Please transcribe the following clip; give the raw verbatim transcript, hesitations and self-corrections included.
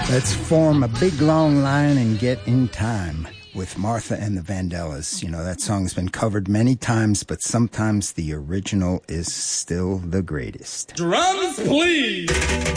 Let's form a big long line and get in time with Martha and the Vandellas. You know, that song's been covered many times, but sometimes the original is still the greatest. Drums, please!